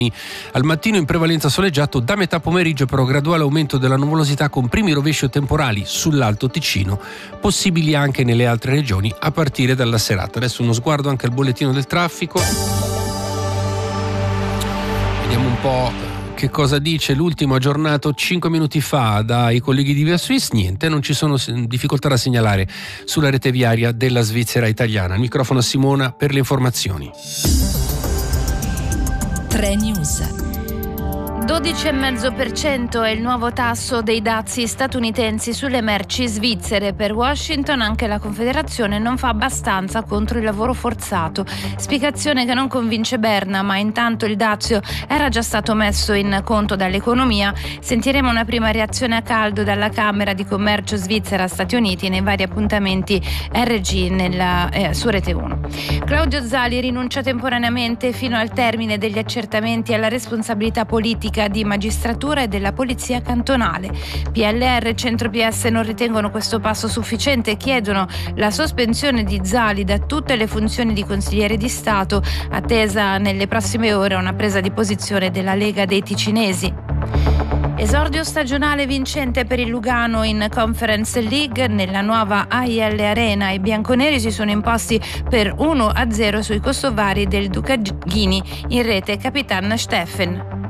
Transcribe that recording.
Al mattino in prevalenza soleggiato, da metà pomeriggio però graduale aumento della nuvolosità con primi rovesci temporali sull'Alto Ticino, possibili anche nelle altre regioni a partire dalla serata. Adesso uno sguardo anche al bollettino del traffico. Vediamo un po' che cosa dice l'ultimo aggiornato 5 minuti fa dai colleghi di Via Suisse. Niente, non ci sono difficoltà da segnalare sulla rete viaria della Svizzera italiana. Il microfono a Simona per le informazioni. 3 News. 12,5% è il nuovo tasso dei dazi statunitensi sulle merci svizzere. Per Washington anche la Confederazione non fa abbastanza contro il lavoro forzato. Spiegazione che non convince Berna, ma intanto il dazio era già stato messo in conto dall'economia. Sentiremo una prima reazione a caldo dalla Camera di Commercio Svizzera-Stati Uniti nei vari appuntamenti RG su Rete 1. Claudio Zali rinuncia temporaneamente fino al termine degli accertamenti alla responsabilità politica di magistratura e della polizia cantonale. PLR e Centro PS non ritengono questo passo sufficiente e chiedono la sospensione di Zali da tutte le funzioni di consigliere di Stato, attesa nelle prossime ore una presa di posizione della Lega dei Ticinesi. Esordio stagionale vincente per il Lugano in Conference League. Nella nuova AIL Arena i bianconeri si sono imposti per 1-0 sui kosovari del Dukaghini, in rete Capitan Steffen.